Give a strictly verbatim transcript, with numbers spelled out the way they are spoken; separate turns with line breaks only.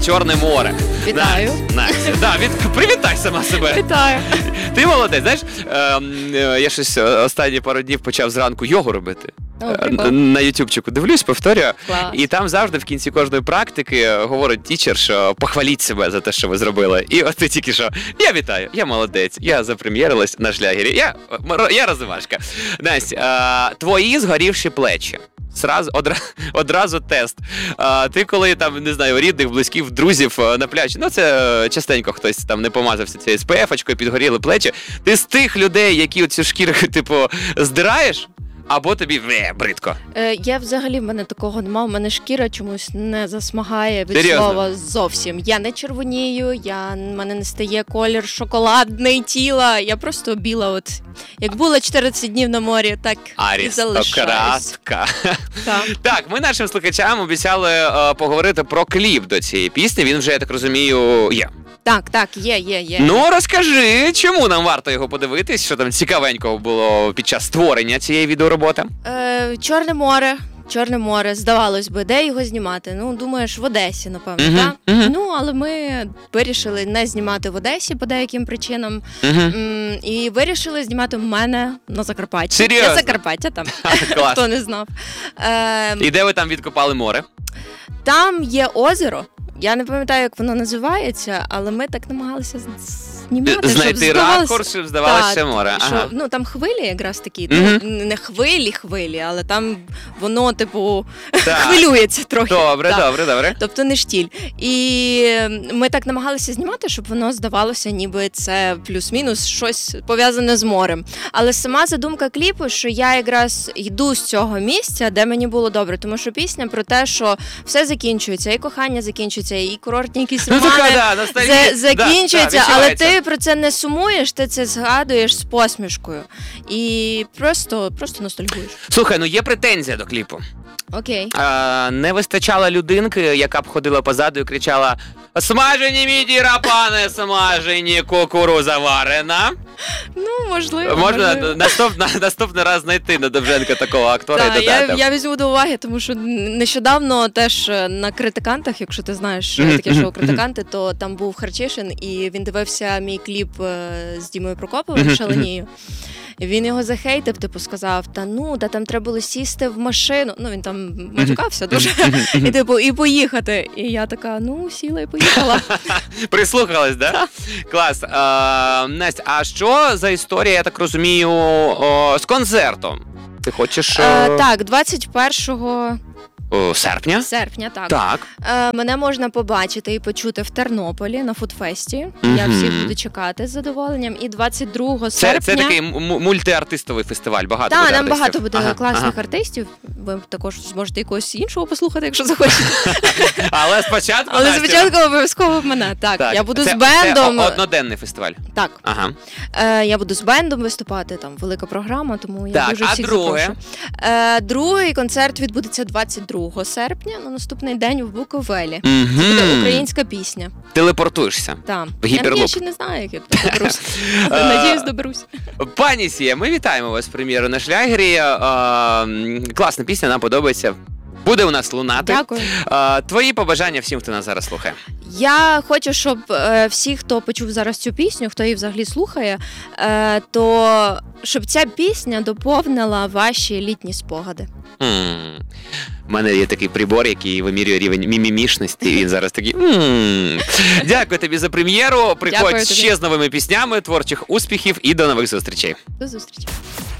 Чорне море.
Вітаю.
Настя, да, від... привітай сама себе.
Вітаю.
Ти молодець, знаєш, е, я щось останні пару днів почав зранку йогу робити.
О,
на ютубчику дивлюсь, повторюю,
Клас.
і там завжди в кінці кожної практики говорить тічер, що похваліть себе за те, що ви зробили. І от ти тільки що, я вітаю, я молодець, я запрем'єрилась на шлягері, я, я розвивашка. Настя, твої згорівші плечі. Сразу, одра, одразу тест. А, ти коли там, не знаю, рідних, близьких, друзів на пляжі, ну це частенько хтось там не помазався цією ес пе еф-очкою, підгоріли плечі. Ти з тих людей, які цю шкіру, типу, здираєш? Або тобі ве, бридко?
Е, я взагалі, в мене такого нема, в мене шкіра чомусь не засмагає від
Серйозно?
слова зовсім. Я не червонію, я, в мене не стає колір шоколадний тіла, я просто біла от. Як була чотирнадцять днів на морі, так і залишаюсь.
Аристократка.
Так.
Так, ми нашим слухачам обіцяли е, поговорити про кліп до цієї пісні, він вже, я так розумію, є.
Так, так, є, є, є.
Ну, розкажи, чому нам варто його подивитись, що там цікавенького було під час створення цієї відеороботи?
Е, Чорне море. Чорне море, здавалось би, де його знімати? Ну, думаєш, в Одесі, напевно,
uh-huh,
так?
uh-huh.
Ну, але ми вирішили не знімати в Одесі по деяким причинам.
Uh-huh.
М- і вирішили знімати в мене на Закарпатті.
Серйозно?
Я Закарпаття там, хто не знав. Е-
І де ви там відкопали море?
Там є озеро. Я не пам'ятаю, як воно називається, але ми так намагалися знімати,
знайти
щоб
ракурс, щоб здавалося
так,
море. Ага.
Що, ну, там хвилі якраз такі.
Угу.
Ну, не хвилі-хвилі, але там воно, типу,
так.
хвилюється трохи.
Добре,
так.
добре, добре.
Тобто не штіль. І ми так намагалися знімати, щоб воно здавалося, ніби це плюс-мінус щось пов'язане з морем. Але сама задумка кліпу, що я якраз йду з цього місця, де мені було добре. Тому що пісня про те, що все закінчується, і кохання закінчується, і курортні якісь
ну,
романи
така, да,
за- закінчується,
да, да,
але ти про це не сумуєш, ти це згадуєш з посмішкою. І просто, просто ностальгуєш.
Слухай, ну є претензія до кліпу.
Окей.
А, не вистачало людинки, яка б ходила позаду і кричала: «Смажені мідії рапани, смажені кукуруза варена».
Ну, можливо.
Можна
можливо.
наступна, наступний раз знайти на Довженка такого актора
Так,
і додати.
я, я візьму до уваги, тому що нещодавно теж на «Критикантах», якщо ти знаєш таке шоу «Критиканти», то там був Харчишин, і він дивився мій кліп з Дімою Прокоповим «Шаленію». Він його захейтив, типу сказав, та ну, та там треба було сісти в машину. Ну, він там матюкався дуже. І типу, і поїхати. І я така, ну, сіла і поїхала.
Прислухалась, да?
Так.
Клас. А, Настя, а що за історія, я так розумію, о, з концертом? Ти хочеш...
А, так, двадцять першого
о, серпня?
серпня, так.
Так.
Е, мене можна побачити і почути в Тернополі на фудфесті. Mm-hmm. Я всіх буду чекати з задоволенням. І двадцять другого
це,
серпня...
Це такий м- мультиартистовий фестиваль, багато
Так,
буде
там
артистів.
багато буде
ага,
класних
ага.
артистів. Ви також зможете якогось іншого послухати, якщо захочете.
Але спочатку,
Але
Настя...
спочатку обов'язково мене. Так,
так.
я буду
це,
з бендом.
Це одноденний фестиваль.
Так.
Ага.
Е, я буду з бендом виступати, там велика програма, тому я
так,
дуже
а
всіх
друге?
запрошую. Е, другий концерт відбудеться двадцять другого серпня, на наступний день в Буковелі.
Угу.
Це буде українська пісня.
Телепортуєшся.
Так.
В гіперлуп.
Я ще не знаю, як я доберусь. Надіюсь, доберусь.
Пані Сія, ми вітаємо вас з прем'єрою на шлягері. А, класна пісня, нам подобається. Буде у нас лунати.
Дякую.
А, твої побажання всім, хто нас зараз слухає.
Я хочу, щоб е, всі, хто почув зараз цю пісню, хто її взагалі слухає, е, то щоб ця пісня доповнила ваші літні спогади.
М-м. У мене є такий прибор, який вимірює рівень мімімішності, і він зараз такий. М-м. Дякую тобі за прем'єру. Приходь ще з новими піснями, творчих успіхів і до нових зустрічей.
До зустрічі.